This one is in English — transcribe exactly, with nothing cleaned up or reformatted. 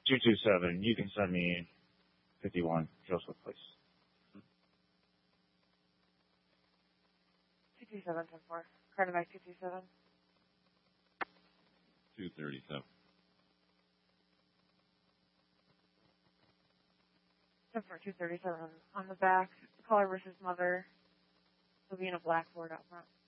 two two seven. You can send me fifty-one Joseph Place. two two seven ten four. Cardimac two two seven. two thirty-seven. ten four two thirty-seven. On the back, caller versus mother. There'll be in a blackboard out front.